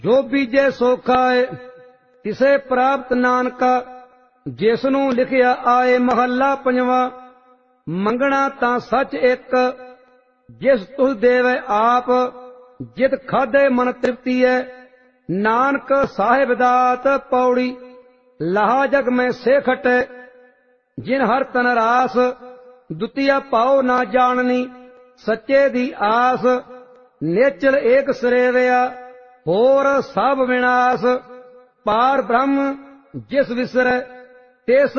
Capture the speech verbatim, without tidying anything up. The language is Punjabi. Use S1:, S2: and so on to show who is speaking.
S1: ਜੋ ਬੀਜੇ ਸੋ ਖਾਏ ਤਿਸੇ ਪ੍ਰਾਪਤ ਨਾਨਕਾ, ਜਿਸ ਨੂੰ ਲਿਖਿਆ ਆਏ। ਮਹੱਲਾ ਪੰਜਵਾਂ। ਮੰਗਣਾ ਤਾਂ ਸੱਚ ਇੱਕ, ਜਿਸ ਤੁਸ ਦੇਵੇ ਆਪ। ਜਿਤ ਖਾਧੇ ਮਨ ਤ੍ਰਿਪਤੀ ਹੈ, ਨਾਨਕ ਸਾਹਿਬ ਦਾਤ। ਪੌੜੀ। ਲਾਹਾ ਜਗ ਮੈਂ ਸੇ ਖਟੇ, ਜਿਨ ਹਰ ਤਨ ਰਾਸ। ਦੁਤੀਆ ਪਾਉ ਨਾ ਜਾਣਨੀ, ਸੱਚੇ ਦੀ ਆਸ। ਨੇਚਲ ਏਕ ਸਰੇਵਿਆ, ਹੋਰ ਸਭ ਵਿਨਾਸ਼। ਪਾਰ ਬ੍ਰਹਮ ਜਿਸ ਵਿਸਰੈ, ਤਿਸ